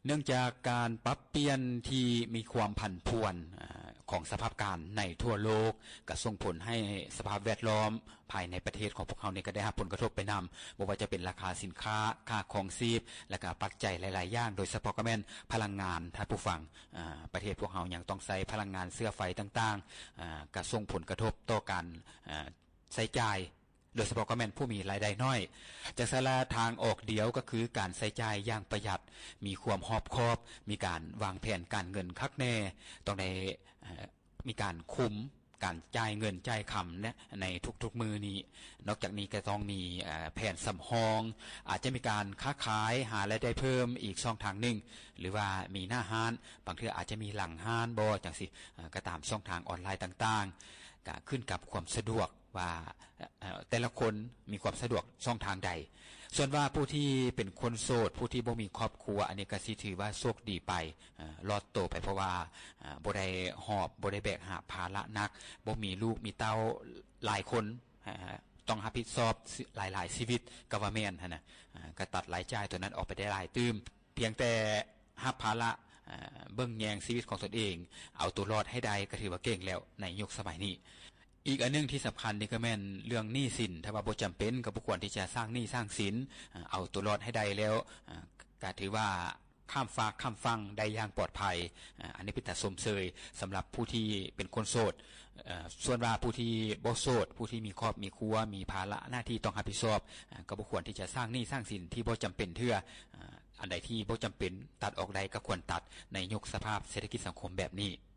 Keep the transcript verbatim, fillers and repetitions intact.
เนื่องจากการปรับเปลี่ยนที่มีความผันผวนของสภาพการในทั่วโลกก็ส่งผลให้สภาพแวดล้อมภายในประเทศของพวกเขาเนี่ยก็ได้รับผลกระทบไปนำบ่ว่าจะเป็นราคาสินค้าค่าครองชีพและก็ปัจจัยหลายๆอย่างโดยเฉพาะก็แม่นพลังงานถ้าผู้ฟังประเทศพวกเขายังต้องใช้พลังงานเสื้อไฟต่างๆก็ส่งผลกระทบต่อการใช้จ่ายโดยเฉพาะก็แม่นผู้มีรายได้น้อยจากสาระทางออกเดียวก็คือการใช้จ่ายอย่างประหยัดมีความรอบคอบมีการวางแผนการเงินคักแน่ต้องได้มีการคุมการจ่ายเงินจ่ายคำเนี่ยในทุกๆมือนี้นอกจากนี้ก็ต้องมีแผนสำรองอาจจะมีการค้าขายหารายได้เพิ่มอีกช่องทางหนึ่งหรือว่ามีหน้าห้านบางทีอาจจะมีหลังห้านบ่จังสิก็ตามช่องทางออนไลน์ต่างๆก็ขึ้นกับความสะดวกว่าแต่ละคนมีความสะดวกช่องทางใดส่วนว่าผู้ที่เป็นคนโสดผู้ที่บ่มีครอบครัวอันนี้ก็สิถือว่าโชคดีไปรอดโตไปเพราะว่าบ่ได้หอบบ่ได้แบกหาภาระหนักบ่มีลูกมีเต้าหลายคนต้องรับผิดชอบหลายๆชีวิตก็ว่าแม่นหั่นน่ะก็ตัดรายจ่ายตัวนั้นออกไปได้หลายตื้มเพียงแต่รับภาระเบิ่งแยงชีวิตของตนเองเอาตัวรอดให้ได้ก็ถือว่าเก่งแล้วในยุคสมัยนี้อีกอันนึงที่สำคัญนี่ก็แม่นเรื่องหนี้สินถ้าว่าบ่จำเป็นก็บ่ควรที่จะสร้างหนี้สร้างสินเอาตัวรอดให้ได้แล้วก็ถือว่าข้ามฝากข้ามฟังได้อย่างปลอดภัยอันนี้เป็นแต่สมเสยสำหรับผู้ที่เป็นคนโสดส่วนว่าผู้ที่บ่โสดผู้ที่มีครอบมีครัวมีภาระหน้าที่ต้องรับผิดชอบก็บ่ควรที่จะสร้างหนี้สร้างสินที่บ่จำเป็นเทื่ออันใดที่บ่จำเป็นตัดออกได้ก็ควรตัดในยุคสภาพเศรษฐกิจสังคมแบบนี้